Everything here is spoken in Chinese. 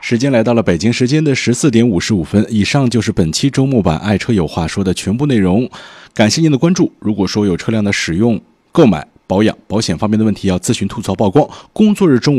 时间来到了北京时间的14点55分，以上就是本期周末版爱车有话说的全部内容。感谢您的关注。如果说有车辆的使用、购买、保养、保险方面的问题要咨询、吐槽、曝光，工作日中午